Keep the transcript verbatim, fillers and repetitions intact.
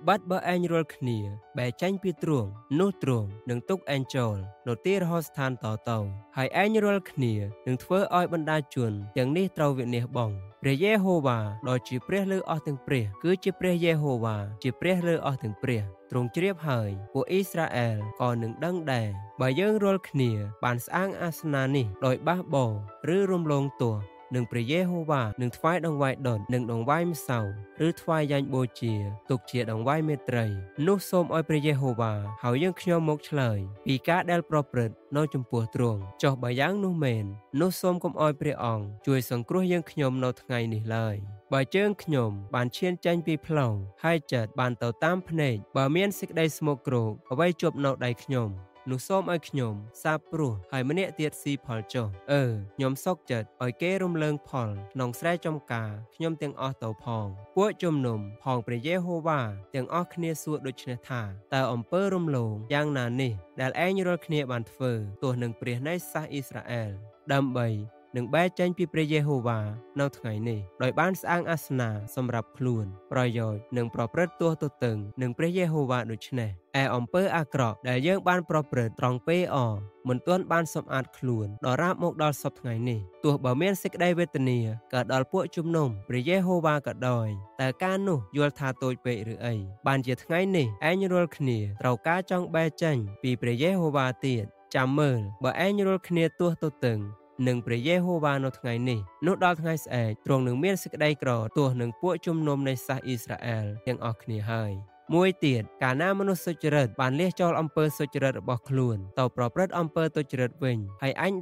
បាត់បើឯងរាល់គ្នាបែចាញ់ពីទ្រង់នោះទ្រង់នឹងទុកឯងចូលនៅទីរហស្ថានតទៅហើយឯងរាល់គ្នានឹងធ្វើឲ្យបណ្ដាជនទាំងនេះត្រូវវិនាសបងព្រះយេហូវ៉ាដ៏ជាព្រះលើអស់ទាំងព្រះគឺជាព្រះយេហូវ៉ាជាព្រះលើអស់ទាំងព្រះទ្រង់ជ្រាបហើយពួកអ៊ីស្រាអែលក៏នឹងដឹងដែរបើយើងរាល់គ្នាបានស្អាងអាសនានេះដោយបះបោឬរំលងទោះនឹងព្រះយេហូវ៉ានឹងថ្វាយដង្វាយដុតនិងដង្វាយម្សៅឬថ្វាយយ៉ាញ់បូជាទុកជាដង្វាយមេត្រីនោះសូមឲ្យព្រះយេហូវ៉ាហើយយើងខ្ញុំមកឆ្លើយពីការដែលប្រព្រឹត្តនៅចំពោះទ្រង់ចុះបើយ៉ាងនោះមែននោះសូមកុំឲ្យព្រះអង្គជួយសង្គ្រោះយើងខ្ញុំនៅថ្ងៃនេះឡើយបើជើងខ្ញុំបានឈានចេញពីផ្លូវហើយចិត្តបានទៅតាមភ្នែកបើមានសេចក្តីស្មោកគ្រោកអ្វីជាប់នៅដៃខ្ញុំនោះសូមឲ្យខ្ញុំសាបព្រោះហើយម្នាក់ទៀតស៊ីផលចុះអឺខ្ញុំសុកចិត្តឲ្យគេរំលើងផលក្នុងស្រែចំការខ្ញុំទាំងអស់ទៅផងពួកជំនុំផងព្រះយេហូវ៉ាទាំងអស់គ្នាសួរដូចនេះថាតើអំពើរំលងយ៉ាងណានេះដែលឯងរាល់គ្នាបានធ្វើទោះនឹងព្រះនៃសាសអ៊ីស្រាអែលដើម្បីនឹងបែរចេញពីព្រះយេហូវ៉ានៅថ្ងៃនេះដោយបានស្អាងអាសនាសម្រាប់ខ្លួនប្រយោជន៍នឹងប្រព្រឹត្តទោះទទឹងនឹងព្រះយេហូវ៉ាដូច្នេះឯអំពើអាក្រក់ដែលយើងបានប្រព្រឹត្តត្រង់ពេលអមិនទាន់បានសម្អាតខ្លួនដល់រាបមកដល់សពថ្ងៃនេះទោះបើមានសេចក្តីវេទនាក៏ដល់ពួកជំនុំព្រះយេហូវ៉ាក៏ដោយតែការនោះយល់ថាតូចពេកឬអីបានជាថ្ងៃនេះឯងរាល់គ្នាត្រូវការចង់បែរចេញពីព្រះយេហូវ៉ាទៀតចាំមើលបើឯងរាល់គ្នាទោះទទឹងនឹងព្រះយេហូវ៉ានៅថ្ងៃនេះនោះដល់ថ្ងៃស្អែកទ្រង់នឹងមានសេចក្តីក្រទោះនឹងពួកជំនុំនៃសាសអ៊ីស្រាអែលទាំងអស់គ្នាហើយមួយទៀតកាលណាមនុស្សសុចរិតបានលះចោលអំពើសុចរិតរបស់ខ្លួនទៅប្រព្រឹត្តអំពើទុច្ចរិតវិញហើយអញ